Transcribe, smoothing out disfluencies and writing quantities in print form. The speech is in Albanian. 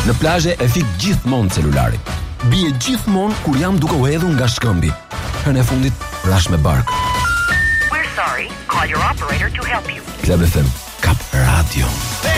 Në plazhe e fik gjithmonë celularin. Bie gjithmonë kur jam duke u hedhur nga shkëmbi. Herën e fundit rash me bark. We're sorry. Call your operator to help you. Club FM, Kap Radio.